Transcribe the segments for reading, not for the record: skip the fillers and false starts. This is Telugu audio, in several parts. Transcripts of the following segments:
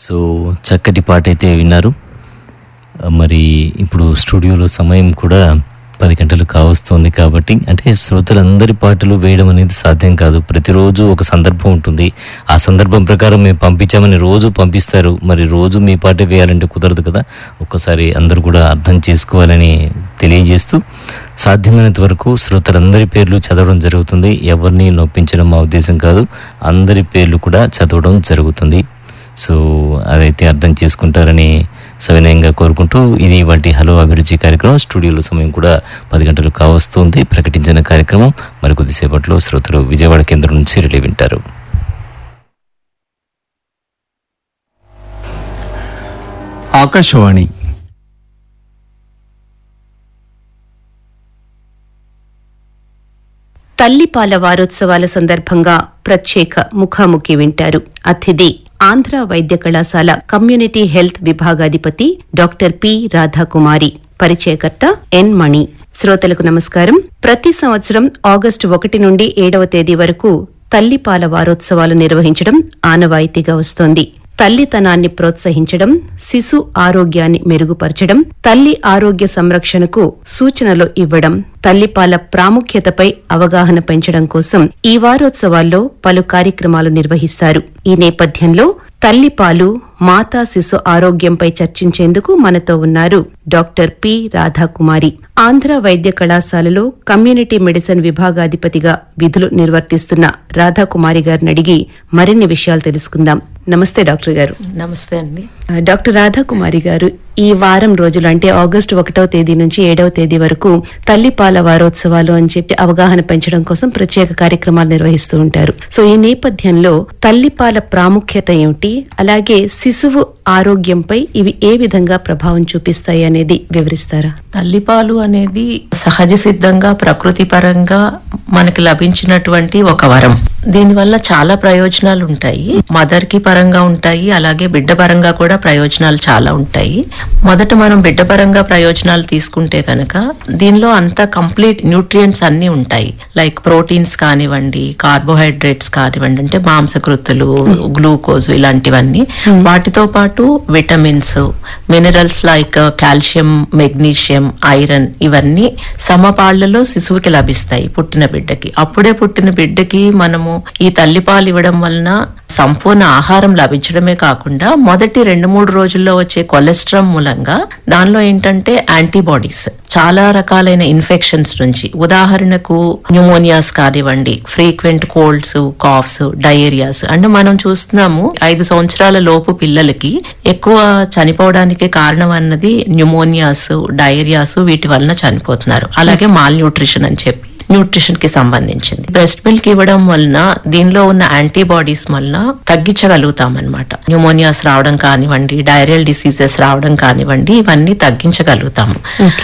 సో చక్కటి పాట అయితే విన్నారు. మరి ఇప్పుడు స్టూడియోలో సమయం కూడా 10 గంటలు కావస్తుంది కాబట్టి, అంటే శ్రోతలందరి పాటలు వేయడం అనేది సాధ్యం కాదు. ప్రతిరోజు ఒక సందర్భం ఉంటుంది. ఆ సందర్భం ప్రకారం మేము పంపించామని రోజు పంపిస్తారు. మరి రోజు మీ పాట వేయాలంటే కుదరదు కదా. ఒక్కసారి అందరూ కూడా అర్థం చేసుకోవాలని తెలియజేస్తూ, సాధ్యమైనంత వరకు శ్రోతలందరి పేర్లు చదవడం జరుగుతుంది. ఎవరిని నొప్పించడం మా ఉద్దేశం కాదు. అందరి పేర్లు కూడా చదవడం జరుగుతుంది. సో అదైతే అర్థం చేసుకుంటారని సవినయంగా కోరుకుంటూ, ఇది వాటి హలో అభిరుచి కార్యక్రమం. స్టూడియోలో సమయం కూడా 10 గంటలు కావస్తుంది. ప్రకటించిన కార్యక్రమం మరికొద్దిసేపట్లో శ్రోతలు విజయవాడ కేంద్రం నుంచి రిలే వింటారు. ఆకాశవాణి తల్లిపాల వారోత్సవాల సందర్భంగా ప్రత్యేక ముఖాముఖి వింటారు. అతిథి ఆంధ్ర వైద్య కళాశాల community health విభాగాధిపతి doctor P Radhakumari, పరిచయకర్త ఎన్ మణి. శ్రోతలకు నమస్కారం. ప్రతి సంవత్సరం ఆగస్టు 1 నుండి 7వ తేదీ వరకు తల్లిపాల వారోత్సవాలు నిర్వహించడం ఆనవాయితీగా వస్తోంది. తల్లితనాన్ని ప్రోత్సహించడం, శిశు ఆరోగ్యాన్ని మెరుగుపరచడం, తల్లి ఆరోగ్య సంరక్షణకు సూచనలు ఇవ్వడం, తల్లిపాల ప్రాముఖ్యతపై అవగాహన పెంచడం కోసం ఈ వారోత్సవాల్లో పలు కార్యక్రమాలు నిర్వహిస్తారు. ఈ నేపథ్యంలో తల్లిపాలు, మాతా శిశు ఆరోగ్యంపై చర్చించేందుకు మనతో ఉన్నారు డాక్టర్ పి రాధాకుమారి. ఆంధ్ర వైద్య కళాశాలలో కమ్యూనిటీ మెడిసిన్ విభాగాధిపతిగా విధులు నిర్వర్తిస్తున్న రాధాకుమారి గారిని అడిగి మరిన్ని విషయాలు తెలుసుకుందాం. నమస్తే డాక్టర్ గారు. నమస్తే అండి. డాక్టర్ రాధాకుమారి గారు, ఈ వారం రోజులు అంటే ఆగస్టు 1వ తేదీ నుంచి 7వ తేదీ వరకు తల్లిపాల వారోత్సవాలు అని చెప్పి అవగాహన పెంచడం కోసం ప్రత్యేక కార్యక్రమాలు నిర్వహిస్తూ ఉంటారు. సో ఈ నేపథ్యంలో తల్లిపాల ప్రాముఖ్యత ఏమిటి, అలాగే శిశువు ఆరోగ్యంపై ఇవి ఏ విధంగా ప్రభావం చూపిస్తాయి అనేది వివరిస్తారా? తల్లిపాలు అనేది సహజ సిద్ధంగా ప్రకృతి పరంగా మనకి లభించినటువంటి ఒక వరం. దీనివల్ల చాలా ప్రయోజనాలు ఉంటాయి. మదర్ కి పరంగా ఉంటాయి, అలాగే బిడ్డ పరంగా కూడా ప్రయోజనాలు చాలా ఉంటాయి. మొదట మనం బిడ్డ పరంగా ప్రయోజనాలు తీసుకుంటే కనుక దీనిలో అంత కంప్లీట్ న్యూట్రియంట్స్ అన్ని ఉంటాయి. లైక్ ప్రోటీన్స్ కానివ్వండి, కార్బోహైడ్రేట్స్ కానివ్వండి, అంటే మాంసకృత్తులు, గ్లూకోజ్ ఇలాంటివన్నీ. వాటితో పాటు vitamins, minerals like calcium, magnesium, iron ఇవన్నీ సమపాళ్లలో శిశువుకి లభిస్తాయి పుట్టిన బిడ్డకి. అప్పుడే పుట్టిన బిడ్డకి మనము ఈ తల్లిపాలు ఇవ్వడం వలన సంపూర్ణ ఆహారం లభించడమే కాకుండా మొదటి 2-3 రోజుల్లో వచ్చే కొలెస్ట్రాల్ మూలంగా దానిలో ఏంటంటే యాంటీబాడీస్ చాలా రకాలైన ఇన్ఫెక్షన్స్ నుంచి, ఉదాహరణకు న్యూమోనియాస్ కానివ్వండి, ఫ్రీక్వెంట్ కోల్డ్స్, కాఫ్స్, డయేరియాస్, అంటే మనం చూస్తున్నాము 5 సంవత్సరాల లోపు పిల్లలకి ఎక్కువ చనిపోవడానికి కారణం అన్నది న్యూమోనియాస్, డయేరియాస్, వీటి వలన చనిపోతున్నారు. అలాగే మాల్ న్యూట్రిషన్ అని చెప్పి న్యూట్రిషన్ కి సంబంధించింది. బ్రెస్ట్ మిల్క్ ఇవ్వడం వలన దీనిలో ఉన్న యాంటీబాడీస్ వలన తగ్గించగలుగుతాం అన్నమాట. న్యూమోనియాస్ రావడం కానివ్వండి, డైరియల్ డిసీజెస్ రావడం కానివ్వండి, ఇవన్నీ తగ్గించగలుగుతాము.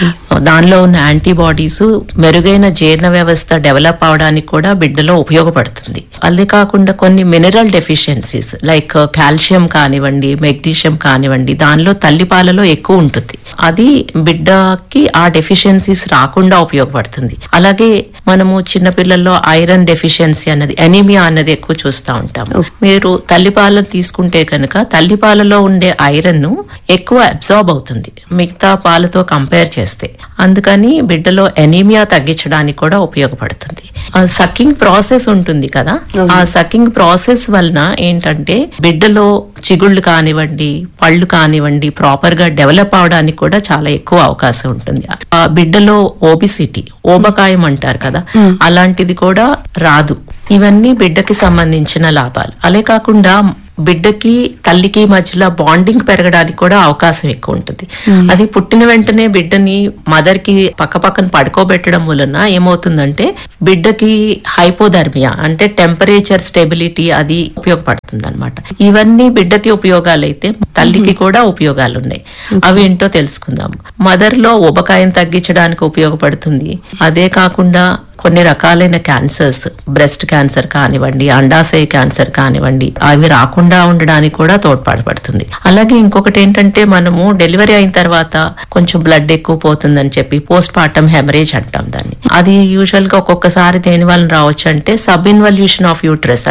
దానిలో ఉన్న యాంటీబాడీస్ మెరుగైన జీర్ణ వ్యవస్థ డెవలప్ అవడానికి కూడా బిడ్డలో ఉపయోగపడుతుంది. అదే కాకుండా కొన్ని మినరల్ డెఫిషియన్సీస్ లైక్ కాల్షియం కానివ్వండి, మెగ్నీషియం కానివ్వండి, దానిలో తల్లిపాలలో ఎక్కువ ఉంటుంది. అది బిడ్డకి ఆ డెఫిషియన్సీస్ రాకుండా ఉపయోగపడుతుంది. అలాగే మనము చిన్నపిల్లల్లో ఐరన్ డెఫిషియన్సీ అన్నది, ఎనీమియా అన్నది ఎక్కువ చూస్తూ ఉంటాము. మీరు తల్లిపాలను తీసుకుంటే కనుక తల్లిపాలలో ఉండే ఐరన్ ఎక్కువ అబ్జార్బ్ అవుతుంది మిగతా పాలతో కంపేర్ చేస్తే. అందుకని బిడ్డలో ఎనీమియా తగ్గించడానికి కూడా ఉపయోగపడుతుంది. సకింగ్ ప్రాసెస్ ఉంటుంది కదా, ఆ సకింగ్ ప్రాసెస్ వలన ఏంటంటే బిడ్డలో చిగుళ్ళు కానివ్వండి, పళ్ళు కానివ్వండి ప్రాపర్ గా డెవలప్ అవడానికి కూడా చాలా ఎక్కువ అవకాశం ఉంటుంది. ఆ బిడ్డలో ఓబిసిటీ, ఊబకాయం అంటారు కదా, అలాంటిది కూడా రాదు. ఇవన్నీ బిడ్డకి సంబంధించిన లాభాలు. అలే కాకుండా బిడ్డకి తల్లికి మధ్యలో బాండింగ్ పెరగడానికి కూడా అవకాశం ఎక్కువ ఉంటుంది. అది పుట్టిన వెంటనే బిడ్డని మదర్ కి పక్కన పడుకోబెట్టడం వలన ఏమవుతుందంటే బిడ్డకి హైపోథర్మియా అంటే టెంపరేచర్ స్టెబిలిటీ అది ఉపయోగపడుతుంది అనమాట. ఇవన్నీ బిడ్డకి ఉపయోగాలైతే తల్లికి కూడా ఉపయోగాలు ఉన్నాయి. అవి ఏంటో తెలుసుకుందాం. మదర్ లో ఉబకాయం తగ్గించడానికి ఉపయోగపడుతుంది. అదే కాకుండా కొన్ని రకాలైన క్యాన్సర్స్, బ్రెస్ట్ క్యాన్సర్ కానివ్వండి, అండాశయ క్యాన్సర్ కానివ్వండి, అవి రాకుండా ఉండడానికి కూడా తోడ్పాటుపడుతుంది. అలాగే ఇంకొకటి ఏంటంటే మనము డెలివరీ అయిన తర్వాత కొంచెం బ్లడ్ ఎక్కువ పోతుందని చెప్పి పోస్ట్ పార్టమ్ హెమరేజ్ అంటాం దాన్ని. అది యూజువల్ గా ఒక్కొక్కసారి దేని వల్ల రావచ్చు అంటే సబ్ ఇన్వల్యూషన్ ఆఫ్ యూట్రస్, అంటే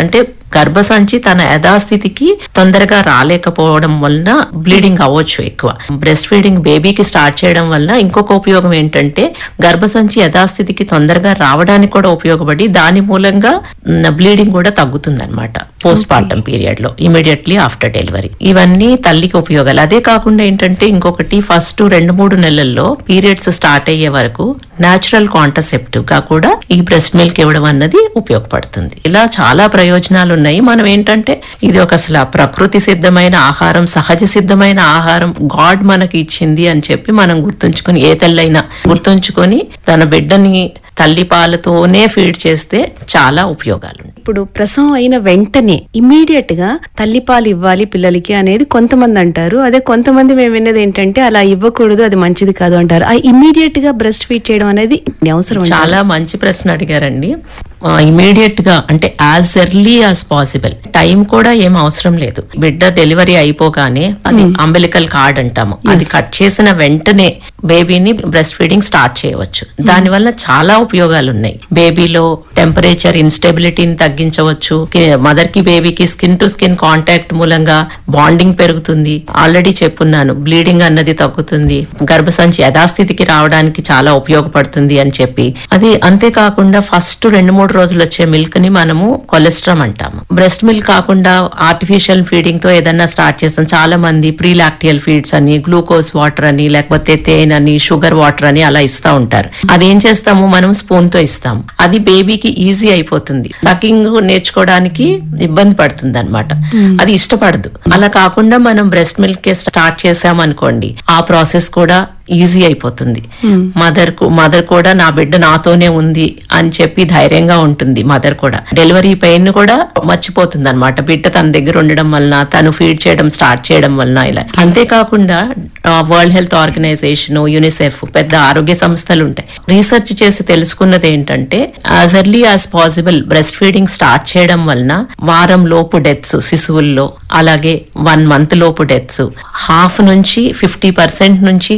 గర్భసంచి తన యథాస్థితికి తొందరగా రాలేకపోవడం వలన బ్లీడింగ్ అవ్వచ్చు ఎక్కువ. బ్రెస్ట్ ఫీడింగ్ బేబీకి స్టార్ట్ చేయడం వల్ల ఇంకొక ఉపయోగం ఏంటంటే గర్భసంచి యథాస్థితికి తొందరగా రావడానికి కూడా ఉపయోగపడి దాని మూలంగా బ్లీడింగ్ కూడా తగ్గుతుంది అనమాట పోస్ట్ పార్టం పీరియడ్ లో, ఇమీడియట్లీ ఆఫ్టర్ డెలివరీ. ఇవన్నీ తల్లికి ఉపయోగాలు. అదే కాకుండా ఏంటంటే ఇంకొకటి, ఫస్ట్ 2-3 నెలల్లో పీరియడ్స్ స్టార్ట్ అయ్యే వరకు న్యాచురల్ కాంట్రసెప్టివ్ గా కూడా ఈ బ్రెస్ట్ మిల్క్ ఇవ్వడం అన్నది ఉపయోగపడుతుంది. ఇలా చాలా ప్రయోజనాలు ఉన్నాయి. మనం ఏంటంటే ఇది ఒక అసలు ప్రకృతి సిద్ధమైన ఆహారం, సహజ సిద్ధమైన ఆహారం గాడ్ మనకి ఇచ్చింది అని చెప్పి మనం గుర్తుంచుకుని, ఏ తల్లైనా గుర్తుంచుకొని తన బిడ్డని తల్లి పాలతోనే ఫీడ్ చేస్తే చాలా ఉపయోగాలు. ఇప్పుడు ప్రసవం అయిన వెంటనే ఇమ్మీడియట్ గా తల్లిపాలు ఇవ్వాలి పిల్లలకి అనేది కొంతమంది అంటారు. అదే కొంతమంది మేము విన్నది ఏంటంటే అలా ఇవ్వకూడదు, అది మంచిది కాదు అంటారు. ఆ ఇమ్మీడియట్ గా బ్రెస్ట్ ఫీడ్ చేయడం అనేది అవసరం. చాలా మంచి ప్రశ్న అడిగారండి. ఇమీడియట్ గా అంటే as early as possible, time కూడా ఏం అవసరం లేదు. బిడ్డ డెలివరీ అయిపోగానే అది అంబెలికల్ కార్డ్ అంటాము, అది కట్ చేసిన వెంటనే బేబీని బ్రెస్ట్ ఫీడింగ్ స్టార్ట్ చేయవచ్చు. దాని వల్ల చాలా ఉపయోగాలు ఉన్నాయి. బేబీలో టెంపరేచర్ ఇన్స్టెబిలిటీని తగ్గించవచ్చు. మదర్ కి బేబీకి స్కిన్ టు స్కిన్ కాంటాక్ట్ మూలంగా బాండింగ్ పెరుగుతుంది. ఆల్రెడీ చెప్పున్నాను, బ్లీడింగ్ అన్నది తగ్గుతుంది, గర్భసంచి యథాస్థితికి రావడానికి చాలా ఉపయోగపడుతుంది అని చెప్పి. అది అంతేకాకుండా ఫస్ట్ 2-3 రోజులు వచ్చే మిల్క్ ని మనము కొలెస్ట్రామ్ అంటాము. బ్రెస్ట్ మిల్క్ కాకుండా ఆర్టిఫిషియల్ ఫీడింగ్ తో ఏదన్నా స్టార్ట్ చేస్తాం. చాలా మంది ప్రీలాక్టియల్ ఫీడ్స్ అని, గ్లూకోజ్ వాటర్ అని, లేకపోతే తేనె అని, షుగర్ వాటర్ అని అలా ఇస్తా ఉంటారు. అదేం చేస్తాము, మనం స్పూన్ తో ఇస్తాము. అది బేబీకి ఈజీ అయిపోతుంది, సకింగ్ నేర్చుకోవడానికి ఇబ్బంది పడుతుంది అనమాట, అది ఇష్టపడదు. అలా కాకుండా మనం బ్రెస్ట్ మిల్క్ స్టార్ట్ చేసామనుకోండి, ఆ ప్రాసెస్ కూడా ఈజీ అయిపోతుంది. మదర్ కూడా నా బిడ్డ నాతోనే ఉంది అని చెప్పి ధైర్యంగా ఉంటుంది. మదర్ కూడా డెలివరీ పెయిన్ కూడా మర్చిపోతుంది అనమాట, బిడ్డ తన దగ్గర ఉండడం వలన, తను ఫీడ్ చేయడం స్టార్ట్ చేయడం వలన. ఇలా అంతేకాకుండా వరల్డ్ హెల్త్ ఆర్గనైజేషన్, యునిసెఫ్, పెద్ద ఆరోగ్య సంస్థలు ఉంటాయి. రీసెర్చ్ చేసి తెలుసుకున్నది ఏంటంటే as early as possible breast feeding start చేయడం వలన వారం లోపు డెత్స్ శిశువుల్లో, అలాగే 1 month లోపు డెత్స్ 50 నుంచి 50% నుంచి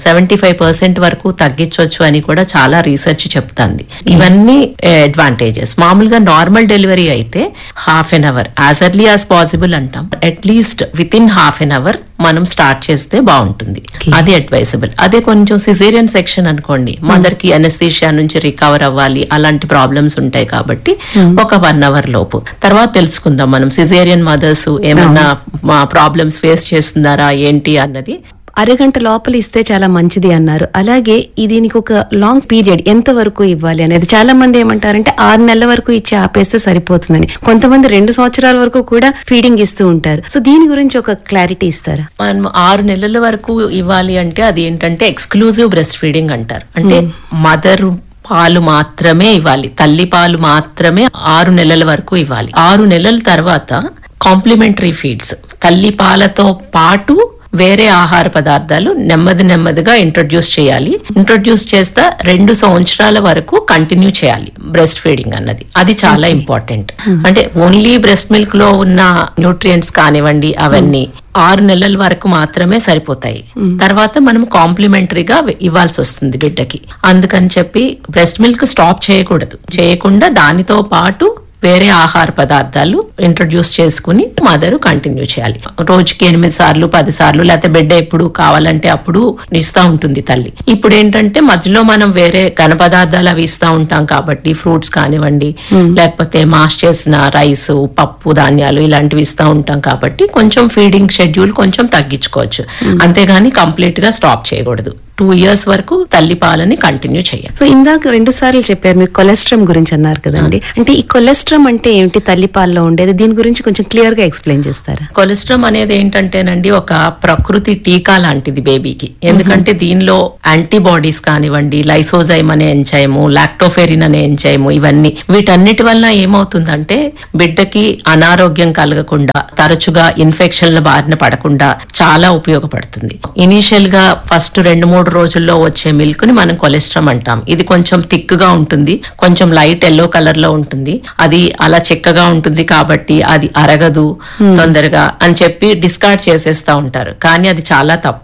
75% వరకు తగ్గించవచ్చు అని కూడా చాలా రీసెర్చ్ చెప్తాంది. ఇవన్నీ అడ్వాంటేజెస్. మామూలుగా నార్మల్ డెలివరీ అయితే 1/2 hour as early as possible అంటాం. అట్లీస్ట్ వితిన్ 1/2 hour మనం స్టార్ట్ చేస్తే బాగుంటుంది, అది అడ్వైజబుల్. అదే కొంచెం సిజేరియన్ సెక్షన్ అనుకోండి, మదర్ కి అనస్థీషియా నుంచి రికవర్ అవ్వాలి, అలాంటి ప్రాబ్లమ్స్ ఉంటాయి కాబట్టి ఒక 1 hour లోపు. తర్వాత తెలుసుకుందాం మనం సిజేరియన్ మదర్స్ ఏమన్నా ప్రాబ్లమ్స్ ఫేస్ చేస్తున్నారా ఏంటి అన్నది. అరగంట లోపల ఇస్తే చాలా మంచిది అన్నారు. అలాగే దీనికి ఒక లాంగ్ పీరియడ్ ఎంత వరకు ఇవ్వాలి అనేది, చాలా మంది ఏమంటారంటే 6 నెలల వరకు ఇచ్చి ఆపేస్తే సరిపోతుందని, కొంతమంది 2 సంవత్సరాల వరకు కూడా ఫీడింగ్ ఇస్తూ ఉంటారు. సో దీని గురించి ఒక క్లారిటీ ఇస్తారా? మనం 6 నెలల వరకు ఇవ్వాలి అంటే అది ఏంటంటే ఎక్స్క్లూజివ్ బ్రెస్ట్ ఫీడింగ్ అంటారు. అంటే మదర్ పాలు మాత్రమే ఇవ్వాలి, తల్లి పాలు మాత్రమే 6 నెలల వరకు ఇవ్వాలి. 6 నెలల తర్వాత కాంప్లిమెంటరీ ఫీడ్స్, తల్లి పాలతో పాటు వేరే ఆహార పదార్థాలు నెమ్మదిగా ఇంట్రొడ్యూస్ చేయాలి. ఇంట్రొడ్యూస్ చేస్తా 2 సంవత్సరాల వరకు కంటిన్యూ చేయాలి బ్రెస్ట్ ఫీడింగ్ అన్నది. అది చాలా ఇంపార్టెంట్. అంటే ఓన్లీ బ్రెస్ట్ మిల్క్ లో ఉన్న న్యూట్రియంట్స్ కానివ్వండి అవన్నీ 6 నెలల వరకు మాత్రమే సరిపోతాయి. తర్వాత మనం కాంప్లిమెంటరీగా ఇవ్వాల్సి వస్తుంది బిడ్డకి. అందుకని చెప్పి బ్రెస్ట్ మిల్క్ స్టాప్ చేయకూడదు, చేయకుండా దానితో పాటు వేరే ఆహార పదార్థాలు ఇంట్రొడ్యూస్ చేసుకుని మదర్ కంటిన్యూ చేయాలి. రోజుకి 8 సార్లు 10 సార్లు, లేకపోతే బిడ్డ ఎప్పుడు కావాలంటే అప్పుడు ఇస్తా ఉంటుంది తల్లి. ఇప్పుడు ఏంటంటే మధ్యలో మనం వేరే ఘన పదార్థాలు అవి ఇస్తా ఉంటాం కాబట్టి, ఫ్రూట్స్ కానివ్వండి, లేకపోతే మాష్ చేసిన రైస్, పప్పు ధాన్యాలు ఇలాంటివి ఇస్తా ఉంటాం కాబట్టి కొంచెం ఫీడింగ్ షెడ్యూల్ కొంచెం తగ్గించుకోవచ్చు. అంతేగాని కంప్లీట్ గా స్టాప్ చేయకూడదు. 2 years వరకు తల్లి పాలని కంటిన్యూ చేయాలి. సో ఇందాక 2 సార్లు చెప్పారు, మీరు కొలెస్ట్రామ్ గురించి అన్నారు కదండి. అంటే ఈ కొలెస్ట్రామ్ అంటే ఏమిటి, తల్లి పాలలో ఉండేది, దీని గురించి కొంచెం క్లియర్ గా ఎక్స్ప్లెయిన్ చేస్తారా? కొలెస్ట్రామ్ అనేది ఏంటంటేనండి ఒక ప్రకృతి టీకా లాంటిది బేబీకి. ఎందుకంటే దీనిలో యాంటీబాడీస్ కానివ్వండి, లైసోజైమ్ అనే ఎంజైము, లాక్టోఫెరిన్ అనే ఎంజైము, ఇవన్నీ వీటన్నిటి వల్ల ఏమవుతుందంటే బిడ్డకి అనారోగ్యం కలగకుండా, తరచుగా ఇన్ఫెక్షన్ల బారిన పడకుండా చాలా ఉపయోగపడుతుంది. ఇనీషియల్ గా ఫస్ట్ 2-3 రోజుల్లో వచ్చే మిల్క్ ని మనం కొలెస్ట్రామ్ అంటాం. ఇది కొంచెం థిక్ గా ఉంటుంది, కొంచెం లైట్ ఎల్లో కలర్ లో ఉంటుంది. అది అలా చిక్కగా ఉంటుంది కాబట్టి అది అరగదు తొందరగా అని చెప్పి డిస్కార్డ్ చేసేస్తా ఉంటారు. కానీ అది చాలా తప్పండి.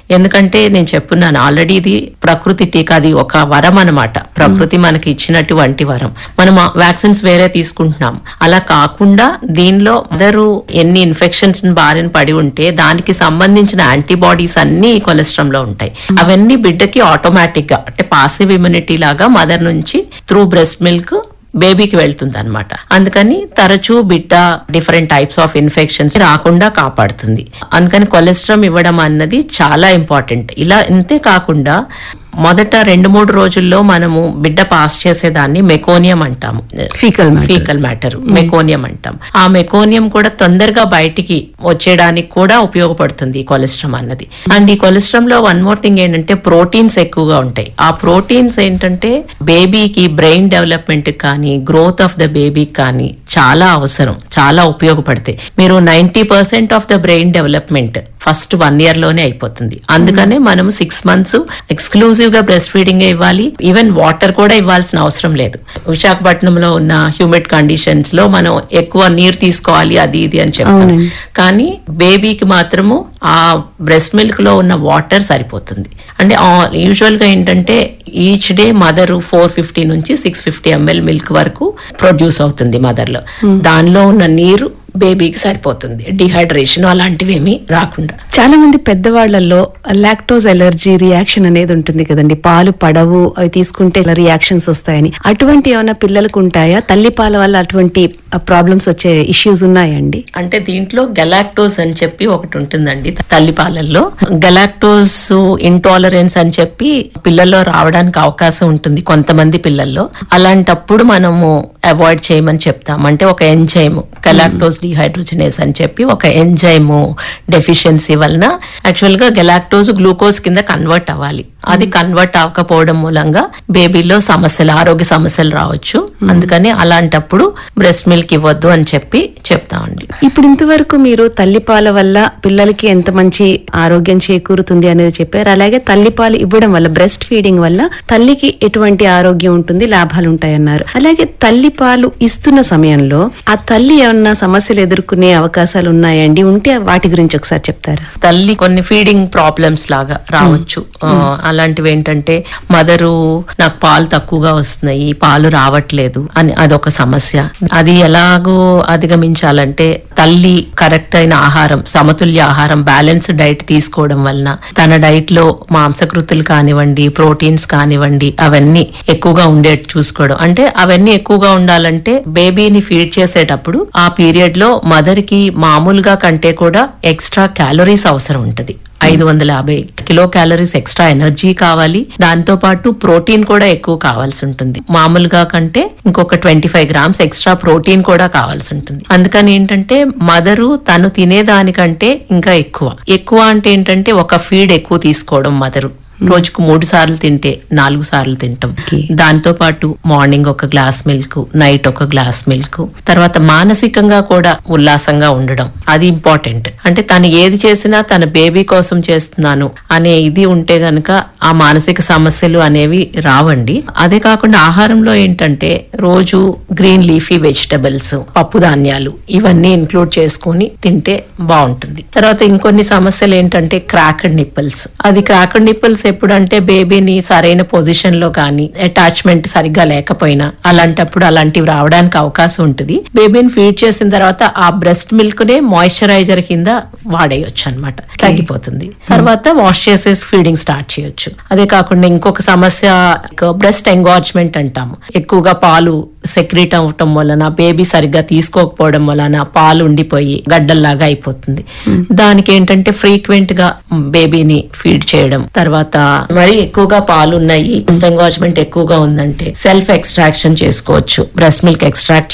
ఎందుకంటే నేను చెప్పున్నాను ఆల్రెడీ ఇది ప్రకృతి టీకా, అది ఒక వరం అన్నమాట. ప్రకృతి మనకి ఇచ్చినటువంటి వరం. మనం వ్యాక్సిన్స్ వేరే తీసుకుంటున్నాం. అలా కాకుండా దీనిలో మదరు ఎన్ని ఇన్ఫెక్షన్స్ బారిన పడి ఉంటే దానికి సంబంధించిన యాంటీబాడీస్ అన్ని కొలెస్ట్రాల్ లో ఉంటాయి. అవన్నీ బిడ్డకి ఆటోమేటిక్ గా అంటే పాసివ్ ఇమ్యూనిటీ లాగా మదర్ నుంచి త్రూ బ్రెస్ట్ మిల్క్ బేబీకి వెళ్తుంది అనమాట. అందుకని తరచూ బిడ్డ డిఫరెంట్ టైప్స్ ఆఫ్ ఇన్ఫెక్షన్స్ రాకుండా కాపాడుతుంది. అందుకని కొలెస్ట్రాల్ ఇవ్వడం అన్నది చాలా ఇంపార్టెంట్. ఇలా ఇంతే కాకుండా మొదట 2-3 రోజుల్లో మనము బిడ్డ పాస్ చేసేదాన్ని మెకోనియం అంటాము. ఫీకల్ మ్యాటర్ మెకోనియం అంటాం. ఆ మెకోనియం కూడా తొందరగా బయటికి వచ్చేయడానికి కూడా ఉపయోగపడుతుంది ఈ కొలెస్ట్రాల్ అన్నది. అండ్ ఈ కొలెస్ట్రాల్ లో వన్ మోర్ థింగ్ ఏంటంటే ప్రోటీన్స్ ఎక్కువగా ఉంటాయి. ఆ ప్రోటీన్స్ ఏంటంటే బేబీకి బ్రెయిన్ డెవలప్మెంట్ కానీ గ్రోత్ ఆఫ్ ద బేబీ కానీ చాలా అవసరం, చాలా ఉపయోగపడతాయి. మీరు 90% of the brain development first 1 year లోనే అయిపోతుంది. అందుకనే మనం 6 months ఎక్స్క్లూజివ్ గా బ్రెస్ట్ ఫీడింగ్ ఇవ్వాలి. ఈవెన్ వాటర్ కూడా ఇవ్వాల్సిన అవసరం లేదు. విశాఖపట్నంలో ఉన్న హ్యూమిడ్ కండిషన్స్ లో మనం ఎక్కువ నీరు తీసుకోవాలి అది ఇది అని చెప్తాం. కానీ బేబీకి మాత్రము ఆ బ్రెస్ట్ మిల్క్ లో ఉన్న వాటర్ సరిపోతుంది. అంటే యూజువల్ గా ఏంటంటే ఈచ్ డే మదర్ 450 నుంచి 650 ml మిల్క్ వరకు ప్రొడ్యూస్ అవుతుంది మదర్ లో. దానిలో ఉన్న నీరు బేబీకి సరిపోతుంది. డిహైడ్రేషన్ అలాంటివి ఏమీ రాకుండా. చాలా మంది పెద్దవాళ్లలో లాక్టోజ్ ఎలర్జీ రియాక్షన్ అనేది ఉంటుంది కదండి. పాలు పడవు, అవి తీసుకుంటే రియాక్షన్స్ వస్తాయని. అటువంటి ఏమైనా పిల్లలకు ఉంటాయా? తల్లి పాల వల్ల అటువంటి ప్రాబ్లమ్స్ వచ్చే ఇష్యూస్ ఉన్నాయండి? అంటే దీంట్లో గెలాక్టోజ్ అని చెప్పి ఒకటి ఉంటుందండి తల్లి పాలల్లో. గెలాక్టోజ్ ఇంటాలరెన్స్ అని చెప్పి పిల్లల్లో రావడానికి అవకాశం ఉంటుంది కొంతమంది పిల్లల్లో. అలాంటప్పుడు మనము అవాయిడ్ చేయమని చెప్తాం. అంటే ఒక ఎంజైమ్ గెలాక్టోజ్ డిహైడ్రోజనేస్ అని చెప్పి ఒక ఎంజైమ్ డెఫిషియన్సీ వలన యాక్చువల్ గా గెలాక్టోజ్ గ్లూకోజ్ కింద కన్వర్ట్ అవ్వాలి. అది కన్వర్ట్ అవ్వకపోవడం మూలంగా బేబీలో సమస్యలు, ఆరోగ్య సమస్యలు రావచ్చు. అందుకని అలాంటప్పుడు బ్రెస్ట్ మిల్క్ ఇవ్వద్దు అని చెప్పి చెప్తామండి. ఇప్పుడు ఇంతవరకు మీరు తల్లిపాల వల్ల పిల్లలకి ఎంత మంచి ఆరోగ్యం చేకూరుతుంది అనేది చెప్పారు. అలాగే తల్లిపాలు ఇవ్వడం వల్ల, బ్రెస్ట్ ఫీడింగ్ వల్ల తల్లికి ఎటువంటి ఆరోగ్యం ఉంటుంది, లాభాలు ఉంటాయన్నారు. అలాగే తల్లిపాలు ఇస్తున్న సమయంలో ఆ తల్లి ఏమన్నా సమస్యలు ఎదుర్కొనే అవకాశాలు ఉన్నాయండి? ఉంటే వాటి గురించి ఒకసారి చెప్తారా? తల్లి కొన్ని ఫీడింగ్ ప్రాబ్లమ్స్ లాగా రావచ్చు. అలాంటివి ఏంటంటే మదరు నాకు పాలు తక్కువగా వస్తున్నాయి, పాలు రావట్లేదు అని అదొక సమస్య. అది ఎలాగో అధిగమించాలంటే తల్లి కరెక్ట్ అయిన ఆహారం, సమతుల్య ఆహారం, బ్యాలెన్స్డ్ డైట్ తీసుకోవడం వలన తన డైట్ లో మాంసకృతులు కానివ్వండి, ప్రోటీన్స్ కానివ్వండి అవన్నీ ఎక్కువగా ఉండేట్టు చూసుకోవడం. అంటే అవన్నీ ఎక్కువగా ఉండాలంటే బేబీని ఫీడ్ చేసేటప్పుడు ఆ పీరియడ్ లో మదర్ కి మామూలుగా కంటే కూడా ఎక్స్ట్రా క్యాలరీస్ అవసరం ఉంటుంది. 550 కిలో క్యాలరీస్ ఎక్స్ట్రా ఎనర్జీ కావాలి. దాంతో పాటు ప్రోటీన్ కూడా ఎక్కువ కావాల్సి ఉంటుంది. మామూలుగా కంటే ఇంకొక 25 grams ఎక్స్ట్రా ప్రోటీన్ కూడా కావాల్సి ఉంటుంది. అందుకని ఏంటంటే మదరు తను తినేదానికంటే ఇంకా ఎక్కువ అంటే ఏంటంటే ఒక ఫీడ్ ఎక్కువ తీసుకోవడం. మదరు రోజుకు 3 సార్లు తింటే 4 సార్లు తింటాం. దాంతో పాటు మార్నింగ్ ఒక గ్లాస్ మిల్క్, నైట్ ఒక గ్లాస్ మిల్క్. తర్వాత మానసికంగా కూడా ఉల్లాసంగా ఉండడం, అది ఇంపార్టెంట్. అంటే తను ఏది చేసినా తన బేబీ కోసం చేస్తున్నాను అనే ఇది ఉంటే గనక ఆ మానసిక సమస్యలు అనేవి రావండి. అదే కాకుండా ఆహారంలో ఏంటంటే రోజు గ్రీన్ లీఫీ వెజిటబుల్స్, పప్పు ధాన్యాలు ఇవన్నీ ఇంక్లూడ్ చేసుకుని తింటే బాగుంటుంది. తర్వాత ఇంకొన్ని సమస్యలు ఏంటంటే క్రాక్డ్ నిప్పల్స్. అది క్రాక్డ్ నిప్పల్స్ ఎప్పుడంటే బేబీని సరైన పొజిషన్ లో కానీ అటాచ్మెంట్ సరిగ్గా లేకపోయినా అలాంటప్పుడు అలాంటివి రావడానికి అవకాశం ఉంటుంది. బేబీని ఫీడ్ చేసిన తర్వాత ఆ బ్రెస్ట్ మిల్క్ నే మాయిశ్చరైజర్ కింద వాడేయొచ్చు అనమాట, తగ్గిపోతుంది. తర్వాత వాష్ చేసేసి ఫీడింగ్ స్టార్ట్ చేయొచ్చు. అదే కాకుండా ఇంకొక సమస్య బ్రెస్ట్ ఎంగార్జ్మెంట్ అంటాము. ఎక్కువగా పాలు సెక్రీట్ అవటం వలన, బేబీ సరిగ్గా తీసుకోకపోవడం వలన పాలు ఉండిపోయి గడ్డల్లాగా అయిపోతుంది. దానికి ఏంటంటే ఫ్రీక్వెంట్ గా బేబీని ఫీడ్ చేయడం. తర్వాత మరి ఎక్కువగా పాలు ఉన్నాయి, బ్రెస్ట్ ఎంగార్జ్మెంట్ ఎక్కువగా ఉందంటే సెల్ఫ్ ఎక్స్ట్రాక్షన్ చేసుకోవచ్చు. బ్రెస్ట్ మిల్క్ ఎక్స్ట్రాక్ట్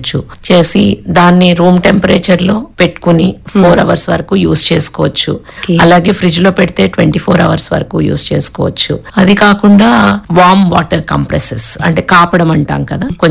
చేసి దాన్ని రూమ్ టెంపరేచర్ లో పెట్టుకుని 4 hours వరకు యూజ్ చేసుకోవచ్చు. అలాగే ఫ్రిడ్జ్ లో పెడితే 24 hours వరకు యూజ్ చేసుకోవచ్చు. అది కాకుండా వార్మ్ వాటర్ కంప్రెసెస్ అంటే కాపడం అంటాం కదా, కొంచెం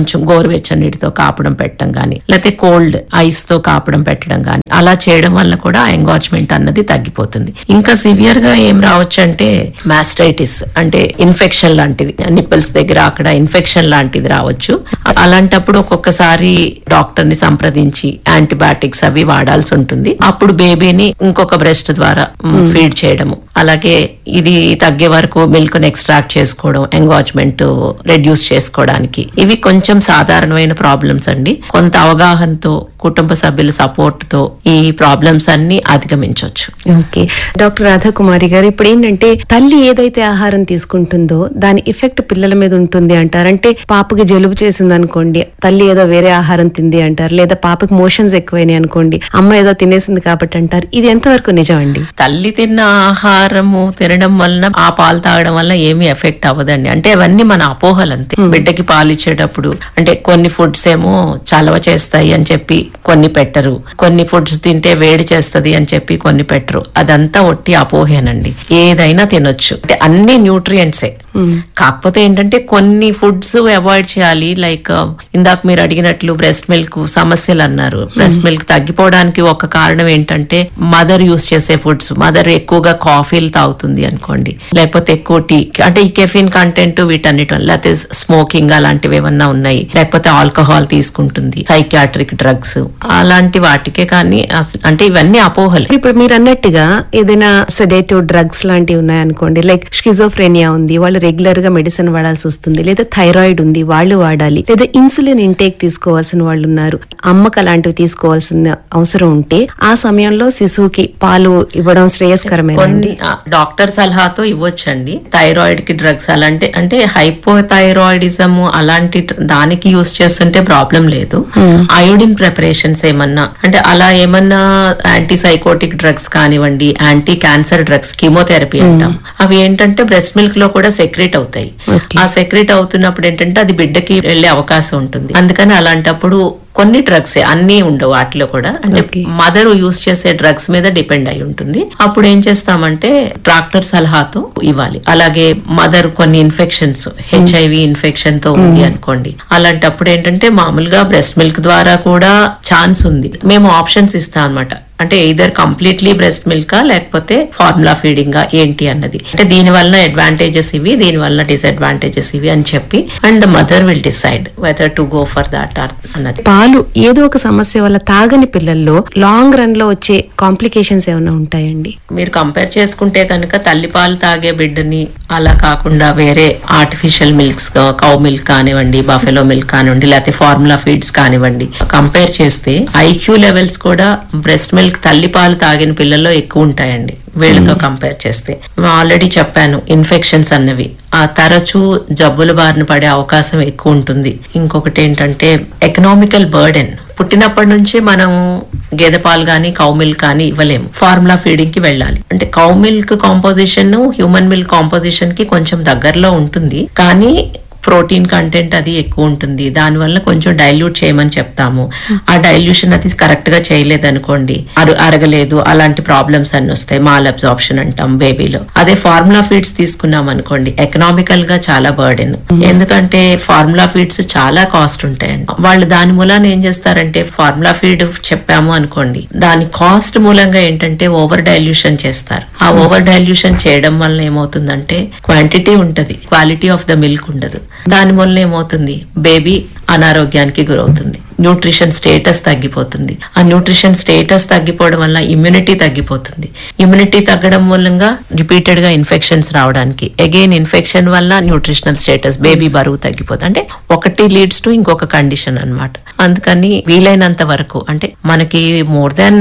కొంచెం గోరువెచ్చని నీటితో కాపడం పెట్టడం గానీ, లేకపోతే కోల్డ్ ఐస్ తో కాపడం పెట్టడం గానీ, అలా చేయడం వల్ల కూడా ఎంగార్జ్మెంట్ అన్నది తగ్గిపోతుంది. ఇంకా సివియర్ గా ఏం రావచ్చు అంటే మాస్టైటిస్, అంటే ఇన్ఫెక్షన్ లాంటిది, నిప్పల్స్ దగ్గర అక్కడ ఇన్ఫెక్షన్ లాంటిది రావచ్చు. అలాంటప్పుడు ఒక్కొక్కసారి డాక్టర్ ని సంప్రదించి యాంటీబయాటిక్స్ అవి వాడాల్సి ఉంటుంది. అప్పుడు బేబీని ఇంకొక బ్రెస్ట్ ద్వారా ఫీడ్ చేయడము, అలాగే ఇది తగ్గే వరకు మిల్క్ ని ఎక్స్ట్రాక్ట్ చేసుకోవడం, ఎంగార్జ్మెంట్ రెడ్యూస్ చేసుకోవడానికి, ఇవి కొంచెం సాధారణమైన ప్రాబ్లమ్స్ అండి. కొంత అవగాహనతో, కుటుంబ సభ్యుల సపోర్ట్ తో ఈ ప్రాబ్లమ్స్ అన్ని అధిగమించవచ్చు. ఓకే డాక్టర్ రాధాకుమారి గారు, ఇప్పుడు ఏంటంటే తల్లి ఏదైతే ఆహారం తీసుకుంటుందో దాని ఎఫెక్ట్ పిల్లల మీద ఉంటుంది అంటారు. అంటే పాపకి జలుబు చేసింది అనుకోండి, తల్లి ఏదో వేరే ఆహారం తింది అంటారు, లేదా పాపకి మోషన్స్ ఎక్కువైనాయి అనుకోండి, అమ్మ ఏదో తినేసింది కాబట్టి అంటారు. ఇది ఎంతవరకు నిజం అండి? తల్లి తిన్న ఆహారము తినడం వలన, ఆ పాలు తాగడం వల్ల ఏమీ ఎఫెక్ట్ అవ్వదండి. అంటే అవన్నీ మన అపోహలు అంతే. బిడ్డకి పాలు ఇచ్చేటప్పుడు అంటే కొన్ని ఫుడ్స్ ఏమో చలవ చేస్తాయి అని చెప్పి కొన్ని పెట్టరు, కొన్ని ఫుడ్స్ తింటే వేడి చేస్తది అని చెప్పి కొన్ని పెట్టరు. అదంతా ఒట్టి అపోహేనండి. ఏదైనా తినొచ్చు, అంటే అన్ని న్యూట్రియంట్సే. కాకపోతే ఏంటంటే కొన్ని ఫుడ్స్ అవాయిడ్ చేయాలి. లైక్ ఇందాక మీరు అడిగినట్లు బ్రెస్ట్ మిల్క్ సమస్యలు అన్నారు. బ్రెస్ట్ మిల్క్ తగ్గిపోవడానికి ఒక కారణం ఏంటంటే మదర్ యూస్ చేసే ఫుడ్స్. మదర్ ఎక్కువగా కాఫీలు తాగుతుంది అనుకోండి, లేకపోతే ఎక్కువ టీ, అంటే ఈ కెఫిన్ కంటెంట్ వీటన్నిటి వల్ల, లేకపోతే స్మోకింగ్ అలాంటివి ఏమన్నా ఉన్నాయి, లేకపోతే ఆల్కహాల్ తీసుకుంటుంది, సైకియాట్రిక్ డ్రగ్స్, అలాంటి వాటికే. కానీ అంటే ఇవన్నీ అపోహలు. ఇప్పుడు మీరు అన్నట్టుగా ఏదైనా సెడేటివ్ డ్రగ్స్ లాంటివి ఉన్నాయనుకోండి, లైక్ స్కిజోఫ్రెనియా ఉంది, వాళ్ళు రెగ్యులర్ గా మెడిసిన్ వాడాల్సి వస్తుంది, లేదా థైరాయిడ్ ఉంది వాళ్ళు వాడాలి, లేదా ఇన్సులిన్ ఇంటేక్ తీసుకోవాల్సిన వాళ్ళు ఉన్నారు, అమ్మక అలాంటివి తీసుకోవాల్సిన అవసరం ఉంటే ఆ సమయంలో శిశువుకి పాలు ఇవ్వడం శ్రేయస్కరమేనండి. డాక్టర్ సలహాతో ఇవ్వచ్చండి. థైరాయిడ్ కి డ్రగ్స్ అలాంటి, అంటే హైపోథైరాయిడిజం అలాంటి దానికి యూస్ చేస్తుంటే ప్రాబ్లం లేదు. అయోడిన్ ప్రిపరేషన్స్ ఏమన్నా, అంటే అలా ఏమన్నా యాంటీ సైకోటిక్ డ్రగ్స్ కానివ్వండి, యాంటీ క్యాన్సర్ డ్రగ్స్, కీమోథెరపీ అంటాం, అవి ఏంటంటే బ్రెస్ట్ మిల్క్ లో కూడా సెక్రెట్ అవుతాయి. ఆ సెక్రెట్ అవుతున్నప్పుడు ఏంటంటే అది బిడ్డకి వెళ్లే అవకాశం ఉంటుంది. అందుకని అలాంటప్పుడు కొన్ని డ్రగ్స్, అన్ని ఉండవు వాటిలో కూడా, అంటే మదర్ యూస్ చేసే డ్రగ్స్ మీద డిపెండ్ అయి ఉంటుంది. అప్పుడు ఏం చేస్తామంటే డాక్టర్ సలహాతో ఇవ్వాలి. అలాగే మదర్ కొన్ని ఇన్ఫెక్షన్స్, HIV ఇన్ఫెక్షన్ తో ఉంది అనుకోండి, అలాంటప్పుడు ఏంటంటే మామూలుగా బ్రెస్ట్ మిల్క్ ద్వారా కూడా ఛాన్స్ ఉంది. మేము ఆప్షన్స్ ఇస్తాం అన్నమాట. అంటే ఇదర్ కంప్లీట్లీ బ్రెస్ట్ మిల్కా లేకపోతే ఫార్ములా ఫీడింగా ఏంటి అన్నది, అంటే దీని వల్ల అడ్వాంటేజెస్ ఇవి, దీని వల్ల డిసడ్వాంటేజెస్ ఇవి అని చెప్పి, and the mother will decide whether to go for that అన్నది. పాలు ఏదో ఒక సమస్య వల్ల తాగని పిల్లల్లో లాంగ్ రన్ లో వచ్చే కాంప్లికేషన్స్ ఏమైనా ఉంటాయండి? మీరు కంపేర్ చేసుకుంటే కనుక తల్లి పాలు తాగే బిడ్డని, అలా కాకుండా వేరే ఆర్టిఫిషియల్ మిల్క్స్, కౌ మిల్క్ కానివ్వండి, బఫెలో మిల్క్ కానివ్వండి, లేకపోతే ఫార్ములా ఫీడ్స్ కానివ్వండి, కంపేర్ చేస్తే ఐక్యూ లెవెల్స్ కూడా బ్రెస్ట్ మిల్క్ తల్లి పాలు తాగిన పిల్లల్లో ఎక్కువ ఉంటాయండి వీళ్ళతో కంపేర్ చేస్తే. ఆల్రెడీ చెప్పాను, ఇన్ఫెక్షన్స్ అన్నవి ఆ తరచూ జబ్బుల బారిన పడే అవకాశం ఎక్కువ ఉంటుంది. ఇంకొకటి ఏంటంటే ఎకనామికల్ బర్డెన్. పుట్టినప్పటి నుంచి మనం గేదె పాలు గానీ కౌ మిల్క్ కానీ ఇవ్వలేము, ఫార్ములా ఫీడింగ్ కి వెళ్ళాలి. అంటే cow milk composition human milk composition కి కొంచెం దగ్గరలో ఉంటుంది, కానీ ప్రోటీన్ కంటెంట్ అది ఎక్కువ ఉంటుంది. దానివల్ల కొంచెం డైల్యూట్ చేయమని చెప్తాము. ఆ డైల్యూషన్ అది కరెక్ట్ గా చేయలేదనుకోండి, అరగలేదు, అలాంటి ప్రాబ్లమ్స్ అన్ని వస్తాయి. మాల్ అబ్జార్ప్షన్ అంటాం బేబీలో. అదే ఫార్ములా ఫీడ్స్ తీసుకున్నాం అనుకోండి, ఎకనామికల్ గా చాలా బర్డెన్. ఎందుకంటే ఫార్ములా ఫీడ్స్ చాలా కాస్ట్ ఉంటాయండి. వాళ్ళు దాని మూలాన ఏం చేస్తారంటే, ఫార్ములా ఫీడ్ చెప్పాము అనుకోండి, దాని కాస్ట్ మూలంగా ఏంటంటే ఓవర్ డైల్యూషన్ చేస్తారు. ఆ ఓవర్ డైల్యూషన్ చేయడం వల్ల ఏమవుతుందంటే క్వాంటిటీ ఉంటది, క్వాలిటీ ఆఫ్ ద మిల్క్ ఉండదు. దాని వల్ల ఏమవుతుంది, బేబీ అనారోగ్యానికి గురవుతుంది, న్యూట్రిషన్ స్టేటస్ తగ్గిపోతుంది. ఆ న్యూట్రిషన్ స్టేటస్ తగ్గిపోవడం వల్ల ఇమ్యూనిటీ తగ్గిపోతుంది. ఇమ్యూనిటీ తగ్గడం మూలంగా రిపీటెడ్ గా ఇన్ఫెక్షన్స్ రావడానికి, అగైన్ ఇన్ఫెక్షన్ వల్ల న్యూట్రిషనల్ స్టేటస్, బేబీ బరువు తగ్గిపోతుంది. అంటే ఒకటి లీడ్స్ టు ఇంకొక కండిషన్ అన్నమాట. అందుకని వీలైనంత వరకు, అంటే మనకి మోర్ దాన్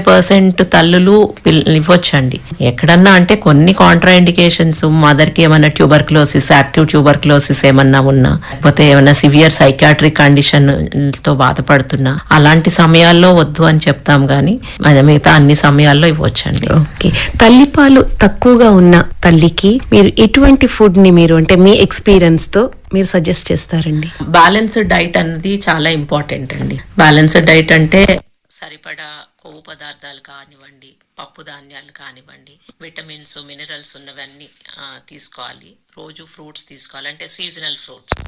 95% తల్లులు ఇవ్వచ్చండి. ఎక్కడన్నా అంటే కొన్ని కాంట్రా ఇండికేషన్స్, మదర్ కి ఏమన్నా ట్యూబర్క్లోసిస్, యాక్టివ్ ట్యూబర్క్లోసిస్ ఏమన్నా ఉన్నా, లేకపోతే ఏమన్నా సివియర్ సైకాట్రిక్ కండిషన్ తో బాధపడుతున్నా, అలాంటి సమయాల్లో వద్దు అని చెప్తాం గానీ మిగతా అన్ని సమయాల్లో ఇవ్వచ్చండి. ఓకే, తల్లిపాలు తక్కువగా ఉన్న తల్లికి మీరు ఎటువంటి ఫుడ్ ని మీరు, అంటే మీ ఎక్స్పీరియన్స్ తో మీరు సజెస్ట్ చేస్తారండి? బ్యాలెన్స్డ్ డైట్ అన్నది చాలా ఇంపార్టెంట్ అండి. బ్యాలెన్స్డ్ డైట్ అంటే సరిపడా కొవ్వు పదార్థాలు కానివ్వండి, పప్పు ధాన్యాలు కానివ్వండి, విటమిన్స్ మినరల్స్ ఉన్నవన్నీ తీసుకోవాలి. రోజు ఫ్రూట్స్ తీసుకోవాలి, అంటే సీజనల్ ఫ్రూట్స్.